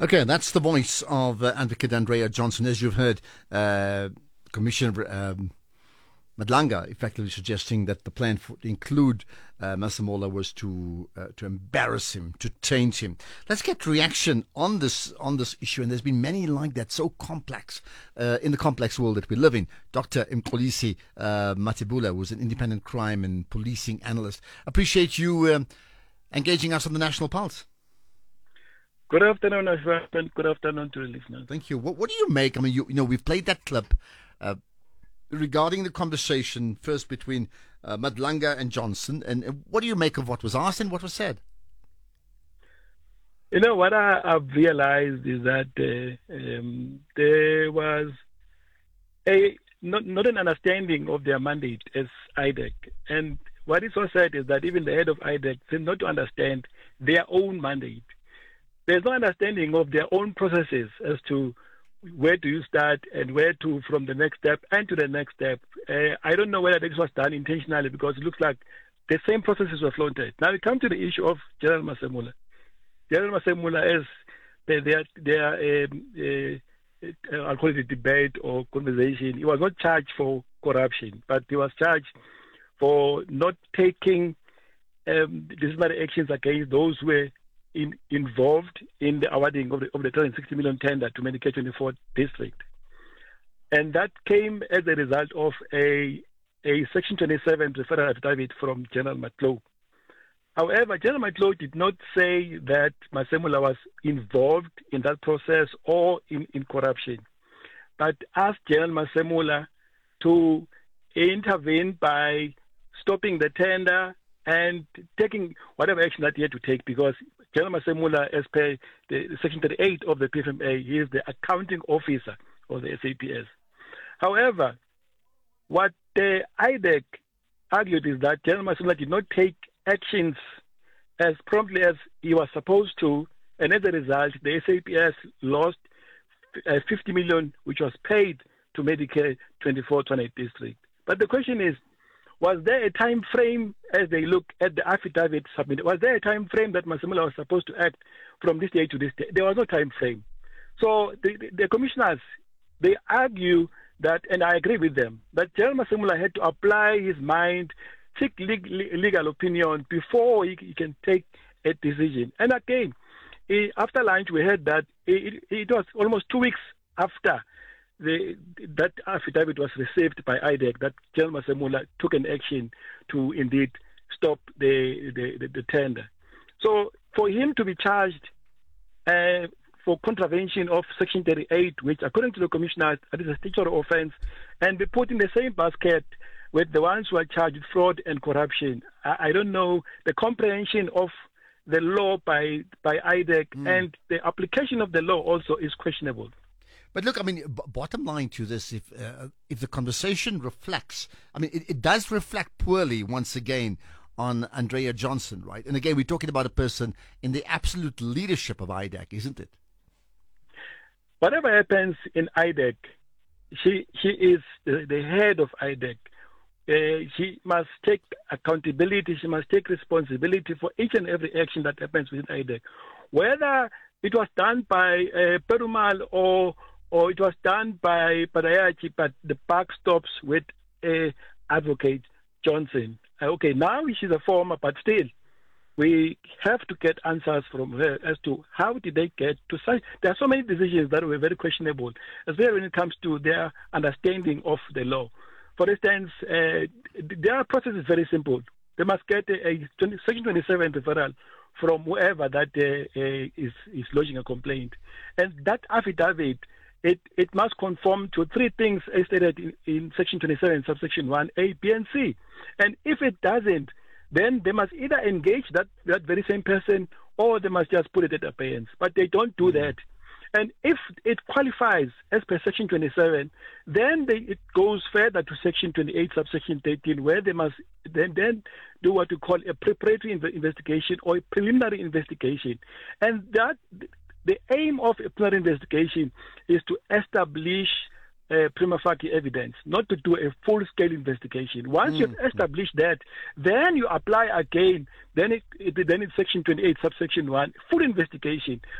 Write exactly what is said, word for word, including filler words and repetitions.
Okay, that's the voice of uh, Advocate Andrea Johnson. As you've heard, uh, Commissioner um, Madlanga effectively suggesting that the plan for, to include uh, Masemola was to uh, to embarrass him, to taint him. Let's get reaction on this on this issue, and there's been many like that, so complex uh, in the complex world that we live in. Doctor Mxolisi uh, Matebula was an independent crime and policing analyst. Appreciate you um, engaging us on the National Pulse. Good afternoon, and good afternoon to the listeners. Thank you. What, what do you make? I mean, you, you know, we've played that clip uh, regarding the conversation first between uh, Madlanga and Johnson. And uh, what do you make of what was asked and what was said? You know, what I, I've realized is that uh, um, there was a not, not an understanding of their mandate as I D E C. And what is so sad is that even the head of I D E C seems not to understand their own mandate. There's no understanding of their own processes as to where do you start and where to from the next step and to the next step. Uh, I don't know whether this was done intentionally because it looks like the same processes were flaunted. Now we come to the issue of General Masemola. General Masemola is their, their, their um, uh, I'll call it a debate or conversation. He was not charged for corruption, but he was charged for not taking um, disciplinary actions against those who were In, involved in the awarding of the, of the two hundred sixty million tender to Medicare twenty-four district. And that came as a result of a, a Section twenty-seven referral affidavit from General Matlow. However, General Matlow did not say that Masemola was involved in that process or in, in corruption, but asked General Masemola to intervene by stopping the tender and taking whatever action that he had to take, because General Masemola, as per the Section thirty-eight of the P F M A, he is the accounting officer of the S A P S. However, what the I D E C argued is that General Masemola did not take actions as promptly as he was supposed to, and as a result, the S A P S lost uh, fifty million, which was paid to Medicare twenty-four twenty-eight district. But the question is, was there a time frame as they look at the affidavit submitted? Was there a time frame that Masemola was supposed to act from this day to this day? There was no time frame. So the, the, the commissioners, they argue that, and I agree with them, that General Masemola had to apply his mind, seek legal, legal opinion before he, he can take a decision. And again, he, after lunch, we heard that it, it was almost two weeks after The, that affidavit was received by I D E C that General Masemola took an action to indeed stop the, the, the, the tender. So for him to be charged uh, for contravention of Section thirty-eight, which according to the commissioner is a statutory offence, and be put in the same basket with the ones who are charged with fraud and corruption, I, I don't know, the comprehension of the law by, by I D E C mm. and the application of the law also is questionable. But look, I mean, b- bottom line to this, if uh, if the conversation reflects, I mean, it, it does reflect poorly once again on Andrea Johnson, right? And again, we're talking about a person in the absolute leadership of I D E C, isn't it? Whatever happens in I D E C, she she is the, the head of I D E C. Uh, she must take accountability. She must take responsibility for each and every action that happens within I D E C, whether it was done by uh, Perumal or or it was done by Padayachi, but the buck stops with uh, Advocate Johnson. Uh, okay, now she's a former, but still, we have to get answers from her as to how did they get to such. There are so many decisions that were very questionable, especially when it comes to their understanding of the law. For instance, uh, their process is very simple. They must get a, a Section twenty-seven referral from whoever that uh, uh, is, is lodging a complaint. And that affidavit, It, it must conform to three things as stated in, in Section twenty-seven, subsection one, A, B, and C. And if it doesn't, then they must either engage that, that very same person or they must just put it at abeyance. But they don't do that. And if it qualifies as per Section twenty-seven, then they, it goes further to Section twenty-eight, subsection thirteen, where they must then, then do what we call a preparatory investigation or a preliminary investigation. And that the aim of a preliminary investigation is to establish uh, prima facie evidence, not to do a full-scale investigation. Once mm. you've established that, then you apply again, then it, it then it's Section twenty-eight, subsection one, full investigation.